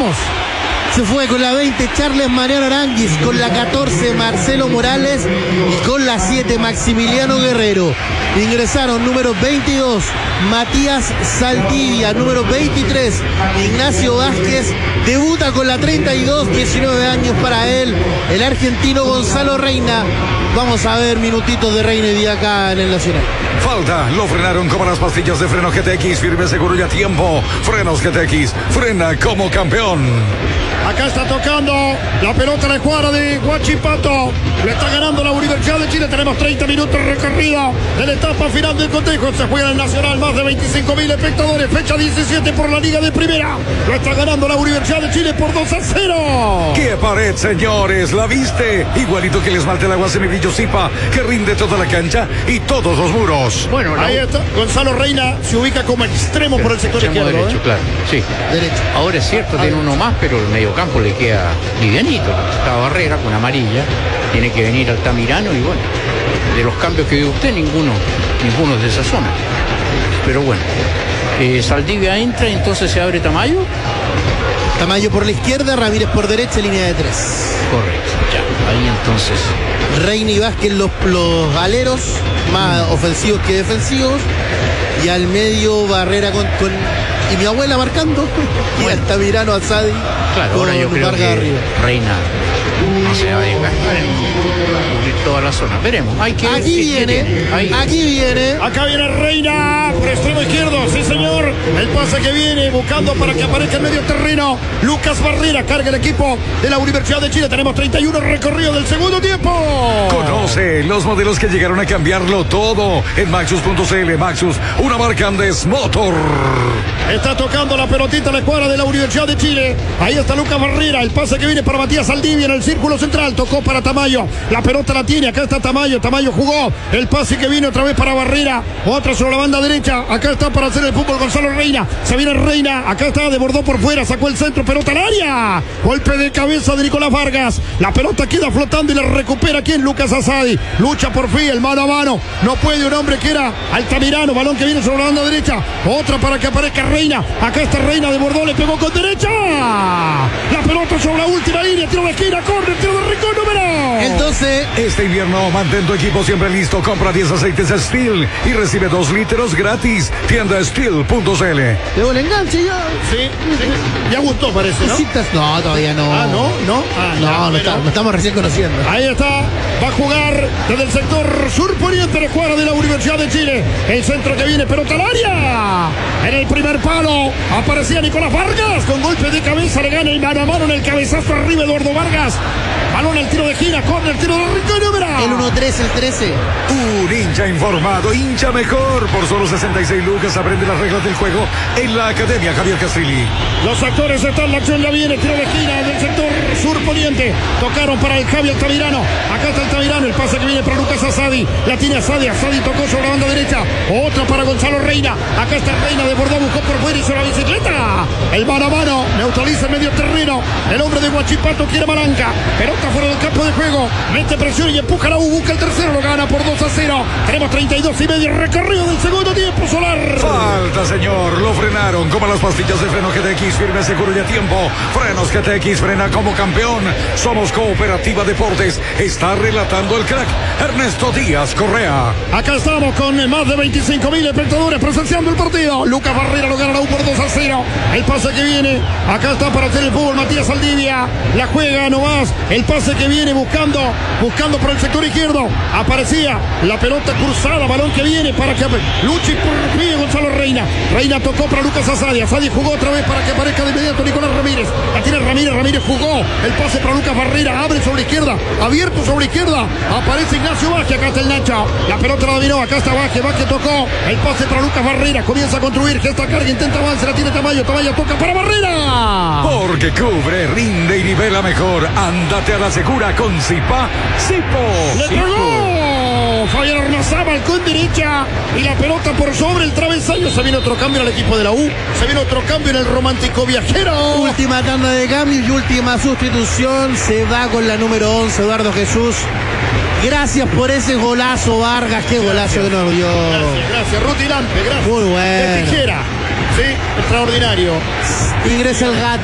vamos. Se fue con la 20 Charles Mariano Aranguis, con la 14 Marcelo Morales y con la 7 Maximiliano Guerrero. Ingresaron número 22 Matías Saldivia, número 23 Ignacio Vázquez. Debuta con la 32, 19 años para él, el argentino Gonzalo Reina. Vamos a ver minutitos de Reina y día acá en el Nacional. Falta, lo frenaron como las pastillas de freno GTX, firme, seguro y a tiempo. Frenos GTX, frena como campeón. Acá está tocando la pelota a la escuadra de Huachipato. Le está ganando la Universidad de Chile. Tenemos 30 minutos recorrido de la etapa final del cotejo. Se juega en el Nacional, más de 25.000 espectadores. Fecha 17 por la Liga de Primera. Lo está ganando la Universidad de Chile por 2-0. ¡Qué pared, señores! ¿La viste? Igualito que el esmalte del agua semibrillo Zipa, que rinde toda la cancha y todos los muros. Bueno, ahí está. Gonzalo Reina se ubica como extremo por el sector izquierdo. Derecho, claro. Sí. Derecho. Ahora es cierto, tiene uno más, pero el mediocampo le queda livianito. Está Barrera con amarilla. Tiene que venir Altamirano y bueno, de los cambios que dio usted, ninguno es de esa zona. Pero bueno, Saldivia entra y entonces se abre Tamayo. Tamayo por la izquierda, Ramírez por derecha, línea de 3. Correcto, ya, ahí entonces. Reina y Vázquez los aleros, más ofensivos que defensivos. Y al medio Barrera con y mi abuela marcando. Y Altamirano, Alzadi. Claro, ahora yo creo que arriba. Reina no se va a desgastar en cubrir toda la zona. Veremos. Aquí viene. Acá viene Reina por extremo izquierdo. Sí, señor. El pase que viene buscando para que aparezca en medio terreno. Lucas Barrera carga el equipo de la Universidad de Chile. Tenemos 31 recorridos del segundo tiempo. Conoce los modelos que llegaron a cambiarlo todo en Maxus.cl. Maxus, una marca Andes Motor. Está tocando la pelotita a la escuadra de la Universidad de Chile. Ahí está Lucas Barrera. El pase que viene para Matías Saldivia en el círculo central. Tocó para Tamayo. La pelota la tiene. Acá está Tamayo. Tamayo jugó. El pase que viene otra vez para Barrera. Otra sobre la banda derecha. Acá está para hacer el fútbol Gonzalo Reina. Se viene Reina. Acá está. Desbordó por fuera. Sacó el centro. Pelota al área. Golpe de cabeza de Nicolás Vargas. La pelota queda flotando y la recupera. ¿Quién? Lucas Asadi. Lucha por fin. El mano a mano. No puede un hombre que era Altamirano. Balón que viene sobre la banda derecha. Otra para que aparezca Reina. Acá está Reina. Desbordó. Le pegó con derecha. La pelota sobre la última línea. Tiro de esquina. Corner. Tiro de rincón número. El 12. Este invierno mantén tu equipo siempre listo. Compra 10 aceites Steel y recibe 2 litros gratis. Tienda Steel.cl. Luego el enganche ya. Sí. Ya gustó, parece, ¿no? No, todavía no. Ah, ¿no? No estamos recién conociendo. Ahí está, va a jugar desde el sector surponiente la escuadra de la Universidad de Chile. El centro que viene, pelota al área. En el primer palo aparecía Nicolás Vargas. Con golpe de cabeza le gana el mano a mano en el cabezazo arriba Eduardo Vargas. Balón al tiro de esquina, corner, tiro de rincón número. El 1-3, el 13. Un hincha informado, hincha mejor. Por solo 66 lucas aprende las reglas del juego en la Academia Javier Castrilli. Los actores están, la acción ya viene, tiro de esquina del sector surponiente. Tocaron para el Javi Altamirano. Acá está Altamirano, el pase que viene para Lucas Asadi. La tiene Asadi tocó sobre la banda derecha. Otra para Gonzalo Reina. Acá está Reina, desbordó, buscó por fuera y hizo la bicicleta. El mano a mano, neutraliza el medio terreno. El hombre de Huachipato quiere Malanca. Pelota fuera del campo de juego. Mete presión y empuja la U. Busca el tercero, lo gana por 2-0. Tenemos 32 y medio recorrido del segundo tiempo, Solar. Falta, señor. Lo frenaron como las pastillas de freno GTX, firme, seguro y a tiempo. Frenos GTX, frena como campeón. Somos Cooperativa Deportes. Está relatando el crack Ernesto Díaz Correa. Acá estamos con más de 25.000 espectadores presenciando el partido. Lucas Barrera lo gana la U por 2-0. El pase que viene. Acá está para hacer el fútbol Matías Saldivia. La juega nomás. El pase que viene buscando por el sector izquierdo. Aparecía la pelota cruzada. Balón que viene para que luche por mí Gonzalo Reina. Reina tocó para Lucas Asadi. Asadi jugó otra vez para que aparezca de inmediato Nicolás Ramírez. La tiene Ramírez jugó. El pase para Lucas Barrera. Abre sobre la izquierda. Abierto sobre la izquierda. Aparece Ignacio Vázquez. Acá está el Nacho. La pelota la dominó. Acá está Vázquez tocó. El pase para Lucas Barrera. Comienza a construir. Gesta carga. Intenta avance. La tiene Tamayo. Tamayo toca para Barrera. Porque cubre, rinde y nivela mejor. Ándate a la segura con Zipa. ¡Le pegó! Fabián Ormazábal con derecha y la pelota por sobre el travesaño. Se viene otro cambio en el equipo de la U. Se viene otro cambio en el romántico viajero. Última tanda de cambios y última sustitución. Se va con la número 11, Eduardo Jesús. Gracias por ese golazo, Vargas. Qué golazo que nos dio. Gracias. Rutilante, gracias. Muy bueno. De tijera. Sí, extraordinario. Ingresa el gato.